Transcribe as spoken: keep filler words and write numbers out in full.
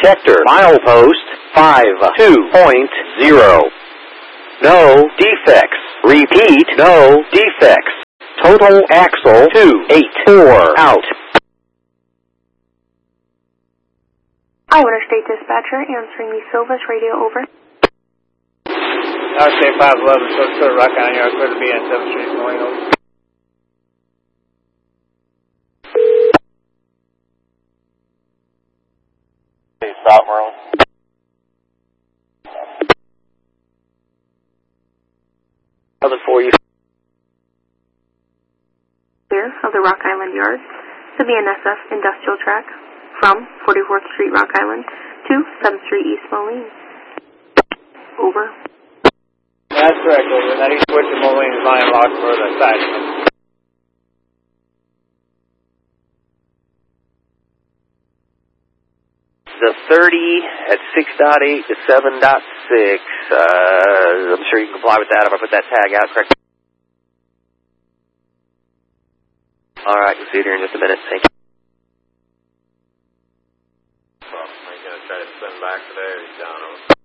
sector. Milepost five two point zero. No defects. Repeat, no defects. Total axle two eight four out. Iowa Interstate Dispatcher answering the Silvis radio over. R K five eleven, so it's to Rock Island Yard, clear to be on seventh Street, Moline, over. Stop, Merlin. Other for you. Clear of the Rock Island Yard, the B N S F Industrial Track from forty-fourth Street, Rock Island to seventh Street East, Moline. Over. That's correct, over. Now you switch to Moline's line lock for the side. The thirty at six point eight to seven point six. Uh, I'm sure you can comply with that if I put that tag out, correct? All right, we'll see you here in just a minute. Thank you. Well, are you going to try to spin back today or are you down over?